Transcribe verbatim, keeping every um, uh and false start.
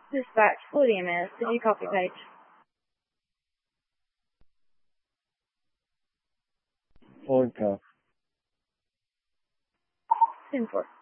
Dispatch, fully M S. Did you copy page? Forward call. ten four.